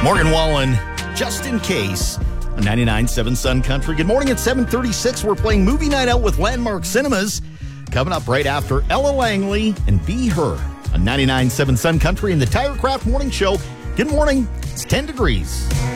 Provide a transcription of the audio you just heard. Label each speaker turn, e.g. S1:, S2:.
S1: Morgan Wallen, just in case, on 99.7 Sun Country. Good morning at 7:36. We're playing Movie Night Out with Landmark Cinemas. Coming up right after Ella Langley and Be Her on 99.7 Sun Country and the Tirecraft Morning Show. Good morning. It's 10 degrees.